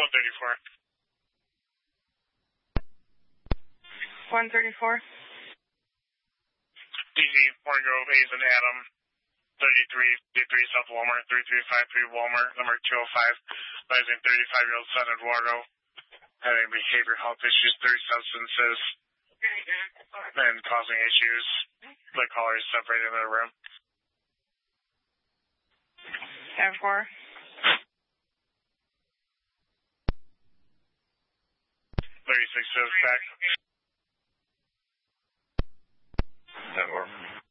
134. 134. DZ, Morgan Grove, A's and Adam, 33 South Walmart, 3353 Walmart, number 205, advising 35-year-old son Eduardo, having behavioral health issues, 3 substances, and causing issues. The caller is separated in their room. 10-4. 36 is back. 10-4.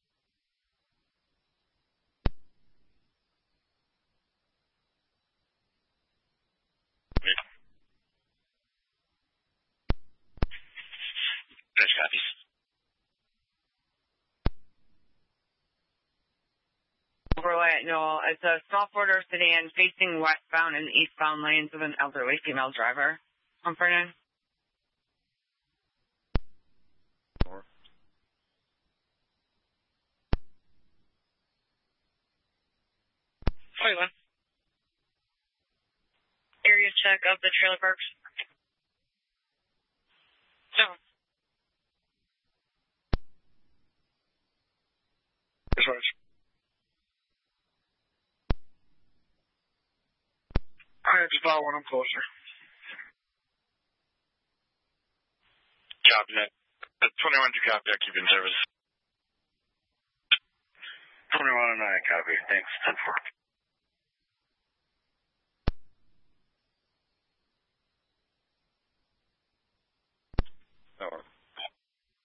Finish copies. Overlay, no, it's a small four-door sedan facing westbound and eastbound lanes with an elderly female driver. I'm Fernand. 4. Area check of the trailer parks. No. Dispatch. Alright, just follow when I'm closer. Copy that. 21 to copy. I'll keep you in service. 21 and I copy. Thanks. 10-4.